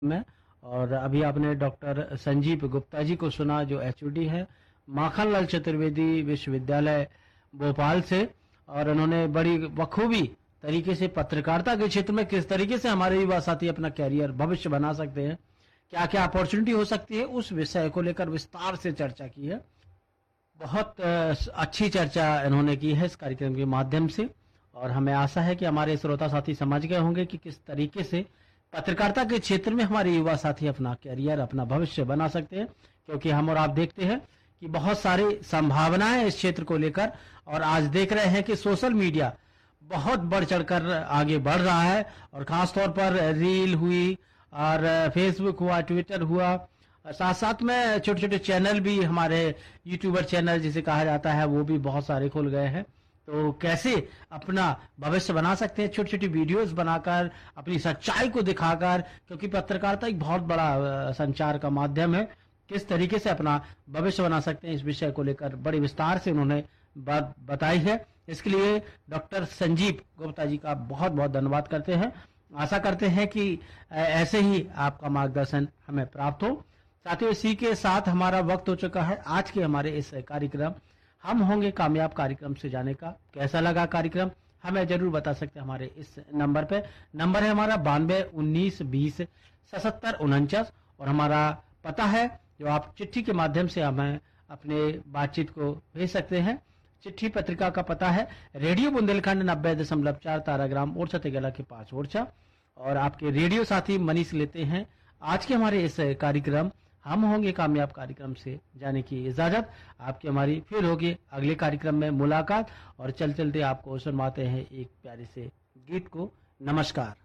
में। और अभी आपने डॉक्टर संजीव गुप्ता जी को सुना, जो एचओडी है माखनलाल चतुर्वेदी विश्वविद्यालय भोपाल से। और उन्होंने बड़ी बखूबी तरीके से पत्रकारिता के क्षेत्र में किस तरीके से हमारे युवा साथी अपना कैरियर भविष्य बना सकते हैं, क्या क्या अपॉर्चुनिटी हो सकती है, उस विषय को लेकर विस्तार से चर्चा की है। बहुत अच्छी चर्चा इन्होंने की है इस कार्यक्रम के माध्यम से। और हमें आशा है कि हमारे श्रोता साथी समझ गए होंगे कि किस तरीके से पत्रकारिता के क्षेत्र में हमारे युवा साथी अपना कैरियर, अपना भविष्य बना सकते हैं। क्योंकि हम और आप देखते हैं कि बहुत सारी संभावनाएं इस क्षेत्र को लेकर, और आज देख रहे हैं कि सोशल मीडिया बहुत बढ़ चढ़कर आगे बढ़ रहा है। और खासतौर पर रील हुई और फेसबुक हुआ, ट्विटर हुआ, साथ साथ में छोटे छोटे चैनल भी, हमारे यूट्यूबर चैनल जिसे कहा जाता है, वो भी बहुत सारे खुल गए हैं। तो कैसे अपना भविष्य बना सकते हैं, छोटी छोटी वीडियोस बनाकर, अपनी सच्चाई को दिखाकर, क्योंकि पत्रकारिता एक बहुत बड़ा संचार का माध्यम है। किस तरीके से अपना भविष्य बना सकते हैं, इस विषय को लेकर बड़े विस्तार से उन्होंने बात बताई है। इसके लिए डॉक्टर संजीव गुप्ता जी का बहुत बहुत धन्यवाद करते हैं। आशा करते हैं कि ऐसे ही आपका मार्गदर्शन हमें प्राप्त हो। साथियों, इसी के साथ हमारा वक्त हो चुका है आज के हमारे इस कार्यक्रम हम होंगे कामयाब कार्यक्रम से जाने का। कैसा लगा कार्यक्रम हमें जरूर बता सकते हैं हमारे इस नंबर पे। नंबर है हमारा 9219207749, और हमारा पता है जो आप चिट्ठी के माध्यम से हमें अपने बातचीत को भेज सकते हैं। चिट्ठी पत्रिका का पता है रेडियो बुंदेलखंड 90.4 ताराग्राम ओरछा तेगला के पास ओरछा। और आपके रेडियो साथी मनीष लेते हैं आज के हमारे इस कार्यक्रम हम होंगे कामयाब कार्यक्रम से जाने की इजाजत। आपकी हमारी फिर होगी अगले कार्यक्रम में मुलाकात। और चलते आपको सुनवाते हैं एक प्यारे से गीत को। नमस्कार।